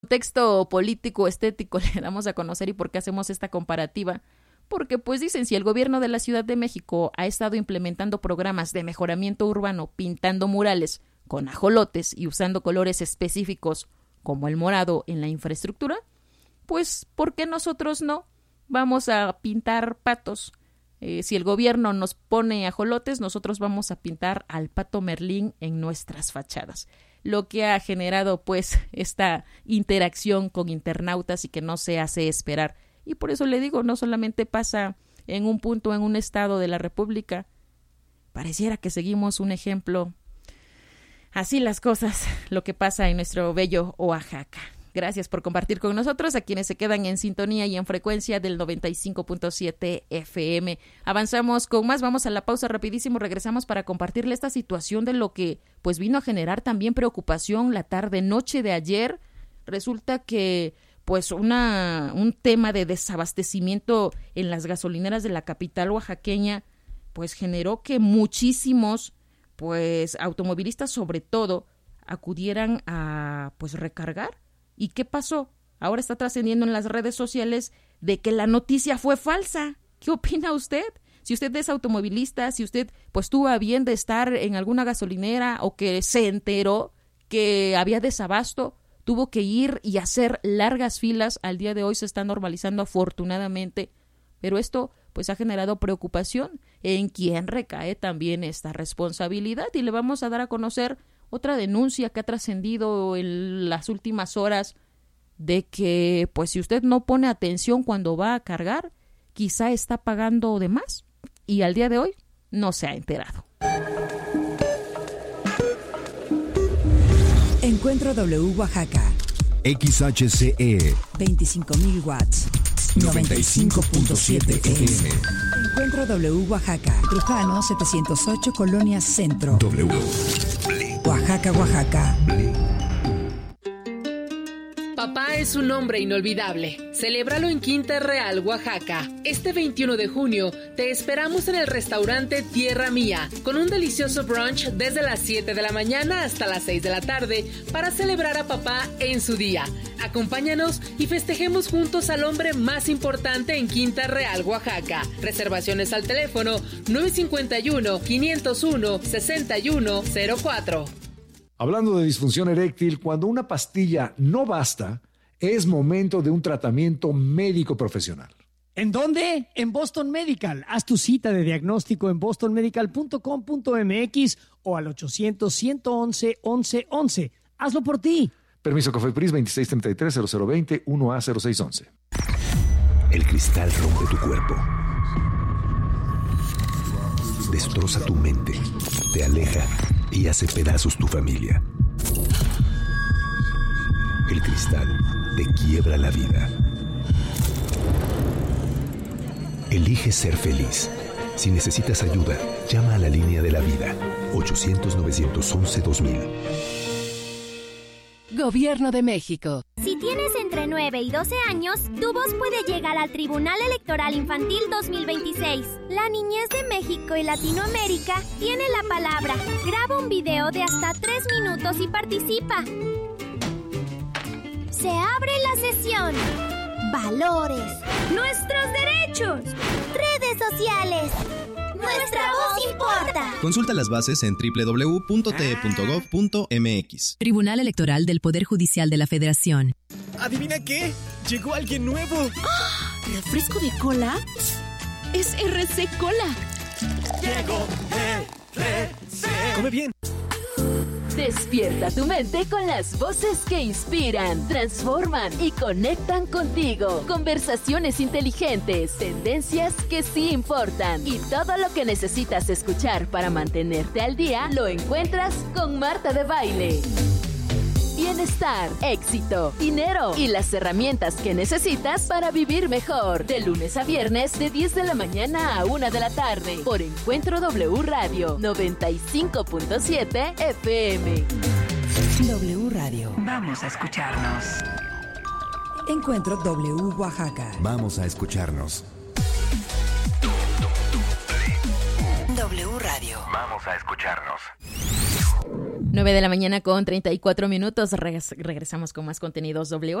contexto político, estético le damos a conocer y por qué hacemos esta comparativa. Porque pues dicen, si el gobierno de la Ciudad de México ha estado implementando programas de mejoramiento urbano, pintando murales con ajolotes y usando colores específicos como el morado en la infraestructura, pues ¿por qué nosotros no vamos a pintar patos? Si el gobierno nos pone ajolotes, nosotros vamos a pintar al pato Merlín en nuestras fachadas. Lo que ha generado pues esta interacción con internautas y que no se hace esperar. Y por eso le digo, no solamente pasa en un punto, en un estado de la República. Pareciera que seguimos un ejemplo. Así las cosas, lo que pasa en nuestro bello Oaxaca. Gracias por compartir con nosotros, a quienes se quedan en sintonía y en frecuencia del 95.7 FM. Avanzamos con más, vamos a la pausa rapidísimo, regresamos para compartirle esta situación de lo que pues vino a generar también preocupación la tarde-noche de ayer. Resulta que pues un tema de desabastecimiento en las gasolineras de la capital oaxaqueña pues generó que muchísimos pues automovilistas sobre todo acudieran a pues recargar. ¿Y qué pasó? Ahora está trascendiendo en las redes sociales de que la noticia fue falsa. ¿Qué opina usted? Si usted es automovilista, si usted pues tuvo a bien de estar en alguna gasolinera o que se enteró que había desabasto, tuvo que ir y hacer largas filas. Al día de hoy se está normalizando afortunadamente, pero esto pues ha generado preocupación en quién recae también esta responsabilidad, y le vamos a dar a conocer otra denuncia que ha trascendido en las últimas horas de que pues si usted no pone atención cuando va a cargar, quizá está pagando de más y al día de hoy no se ha enterado. Encuentro W Oaxaca. XHCE 25.000 watts. 95.7 FM. Encuentro W Oaxaca. Trujano 708 Colonia Centro. W. Oaxaca, Oaxaca. Papá es un hombre inolvidable. Celébralo en Quinta Real, Oaxaca. Este 21 de junio te esperamos en el restaurante Tierra Mía con un delicioso brunch desde las 7 de la mañana hasta las 6 de la tarde para celebrar a papá en su día. Acompáñanos y festejemos juntos al hombre más importante en Quinta Real, Oaxaca. Reservaciones al teléfono 951-501-6104. Hablando de disfunción eréctil, cuando una pastilla no basta, es momento de un tratamiento médico profesional. ¿En dónde? En Boston Medical. Haz tu cita de diagnóstico en bostonmedical.com.mx o al 800-111-1111. Hazlo por ti. Permiso COFEPRIS 2633-0020 1A0611. El cristal rompe tu cuerpo, destroza tu mente, te aleja y hace pedazos tu familia. El cristal te quiebra la vida. Elige ser feliz. Si necesitas ayuda, llama a la línea de la vida, 800-911-2000. Gobierno de México. Si tienes entre 9 y 12 años, tu voz puede llegar al Tribunal Electoral Infantil 2026. La niñez de México y Latinoamérica tiene la palabra. Graba un video de hasta 3 minutos y participa. Se abre la sesión. Valores. Nuestros derechos. Redes sociales. Nuestra voz importa. Consulta las bases en www.te.gov.mx. Tribunal Electoral del Poder Judicial de la Federación. ¿Adivina qué? Llegó alguien nuevo. ¡Oh! ¿Refresco de cola? Es RC Cola. Llegó RC. Come bien. Despierta tu mente con las voces que inspiran, transforman y conectan contigo. Conversaciones inteligentes, tendencias que sí importan y todo lo que necesitas escuchar para mantenerte al día lo encuentras con Marta de Baile. Bienestar, éxito, dinero y las herramientas que necesitas para vivir mejor. De lunes a viernes, de 10 de la mañana a 1 de la tarde. Por Encuentro W Radio 95.7 FM. W Radio. Vamos a escucharnos. Encuentro W Oaxaca. Vamos a escucharnos. W Radio. Vamos a escucharnos. 9 de la mañana con 34 minutos. Regresamos con más contenidos W.